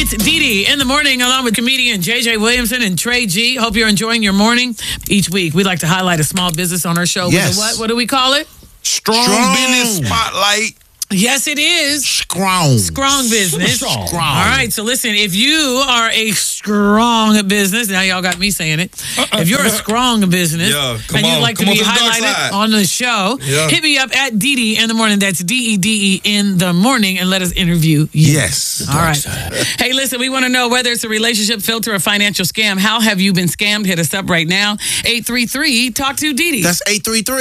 It's Dee Dee in the morning, along with comedian JJ Williamson and Trey G. Hope you're enjoying your morning. Each week, we like to highlight a small business on our show. Yes. With a what? What do we call it? Strong business spotlight. Yes, it is. Strong business. Strong. All right, so listen, if you are a strong business, now y'all got me saying it. If you're a strong business and you'd like to be highlighted on the show, hit me up at Dee Dee in the morning. That's DEDE in the morning, and let us interview you. Yes. All right. Hey, listen, we want to know whether it's a relationship filter or financial scam. How have you been scammed? Hit us up right now. 833 Talk to Dee Dee. That's 833.